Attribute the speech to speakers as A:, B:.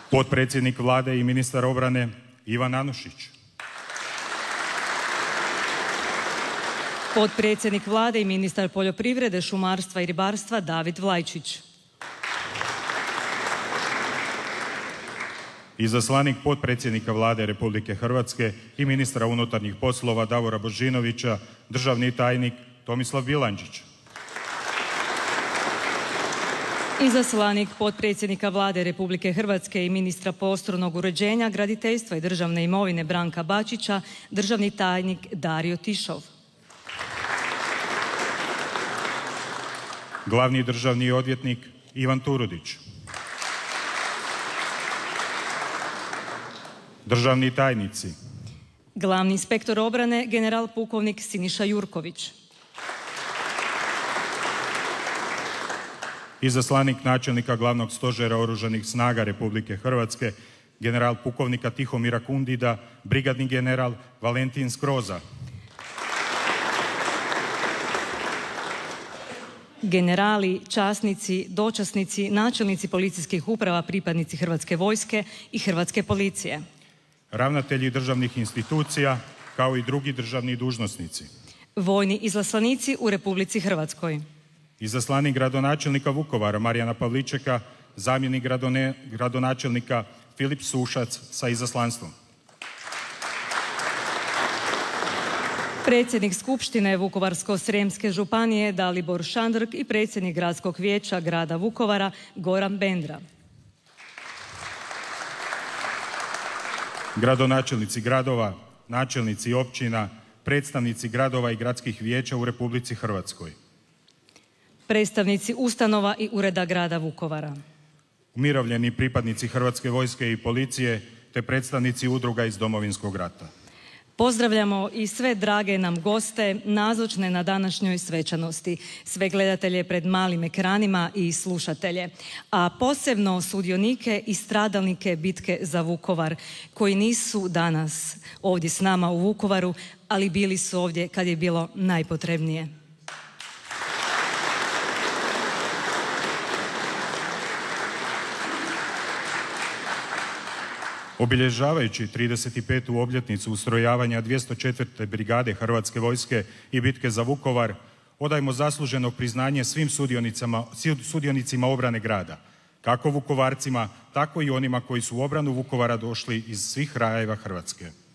A: Potpredsjednik Vlade i ministar obrane Ivan Anušić.
B: Potpredsjednik Vlade i ministar poljoprivrede, šumarstva i ribarstva David Vlajčić.
A: Izaslanik potpredsjednika Vlade Republike Hrvatske i ministra unutarnjih poslova Davora Božinovića, državni tajnik Tomislav Bilandžić.
B: Izaslanik potpredsjednika Vlade Republike Hrvatske i ministra prostornog uređenja, graditeljstva i državne imovine Branka Bačića, državni tajnik Dario Tišov.
A: Glavni državni odvjetnik Ivan Turudić. Državni tajnici.
B: Glavni inspektor obrane general pukovnik Siniša Jurković.
A: Izaslanik načelnika glavnog stožera Oružanih snaga Republike Hrvatske, general pukovnika Tihomira Kundida, brigadni general Valentin Skroza.
B: Generali, časnici, dočasnici, načelnici policijskih uprava, pripadnici Hrvatske vojske i Hrvatske policije.
A: Ravnatelji državnih institucija, kao i drugi državni dužnosnici.
B: Vojni izaslanici u Republici Hrvatskoj.
A: Izaslanik gradonačelnika Vukovara Marijana Pavličeka, zamjenik gradonačelnika Filip Sušac sa izaslanstvom.
B: Predsjednik Skupštine Vukovarsko-srijemske županije Dalibor Šandrk i predsjednik Gradskog vijeća grada Vukovara Goran Bendra.
A: Gradonačelnici gradova, načelnici općina, predstavnici gradova i gradskih vijeća u Republici Hrvatskoj.
B: Predstavnici ustanova i ureda grada Vukovara.
A: Umirovljeni pripadnici Hrvatske vojske i policije te predstavnici udruga iz Domovinskog rata.
B: Pozdravljamo i sve drage nam goste nazočne na današnjoj svečanosti, sve gledatelje pred malim ekranima i slušatelje, a posebno sudionike i stradalnike bitke za Vukovar, koji nisu danas ovdje s nama u Vukovaru, ali bili su ovdje kad je bilo najpotrebnije.
A: Obilježavajući 35. obljetnicu ustrojavanja 204. brigade Hrvatske vojske i bitke za Vukovar, odajmo zasluženo priznanje svim sudionicima obrane grada, kako Vukovarcima, tako i onima koji su u obranu Vukovara došli iz svih krajeva Hrvatske.